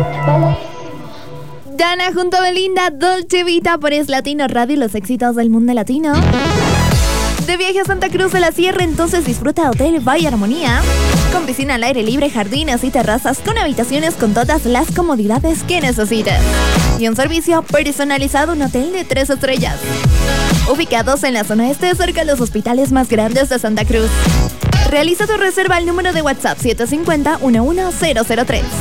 Dana junto a Belinda, Dolce Vita por Es Latino Radio, los éxitos del mundo latino. De viaje a Santa Cruz de la Sierra, entonces disfruta Hotel Valle Armonía, con piscina al aire libre, jardines y terrazas, con habitaciones con todas las comodidades que necesites. Y un servicio personalizado, un hotel de 3 estrellas. Ubicados en la zona este, cerca de los hospitales más grandes de Santa Cruz. Realiza tu reserva al número de WhatsApp 750-11003.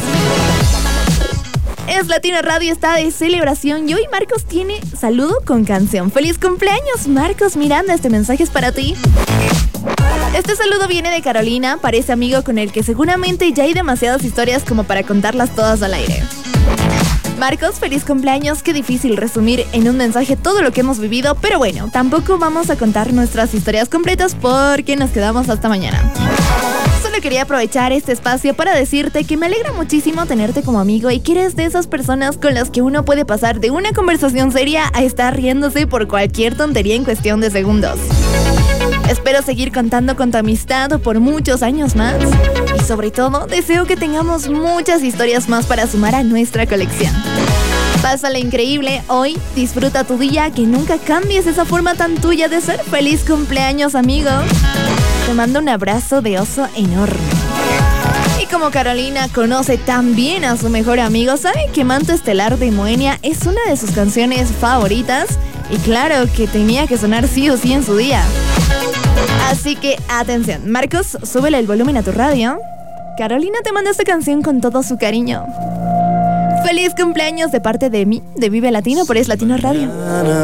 Es Latino Radio, está de celebración y hoy Marcos tiene saludo con canción. ¡Feliz cumpleaños, Marcos Miranda! Este mensaje es para ti. Este saludo viene de Carolina, parece amigo con el que seguramente ya hay demasiadas historias como para contarlas todas al aire. Marcos, feliz cumpleaños. Qué difícil resumir en un mensaje todo lo que hemos vivido, pero bueno, tampoco vamos a contar nuestras historias completas porque nos quedamos hasta mañana. Solo quería aprovechar este espacio para decirte que me alegra muchísimo tenerte como amigo y que eres de esas personas con las que uno puede pasar de una conversación seria a estar riéndose por cualquier tontería en cuestión de segundos. Espero seguir contando con tu amistad por muchos años más. Y sobre todo, deseo que tengamos muchas historias más para sumar a nuestra colección. Pásala increíble hoy, disfruta tu día, que nunca cambies esa forma tan tuya de ser. ¡Feliz cumpleaños, amigo! Te mando un abrazo de oso enorme. Y como Carolina conoce tan bien a su mejor amigo, sabe que Manto Estelar de Moenia es una de sus canciones favoritas. Y claro que tenía que sonar sí o sí en su día. Así que atención, Marcos, súbele el volumen a tu radio. Carolina te manda esta canción con todo su cariño. Feliz cumpleaños de parte de mí, de Vive Latino por Es Latino Radio.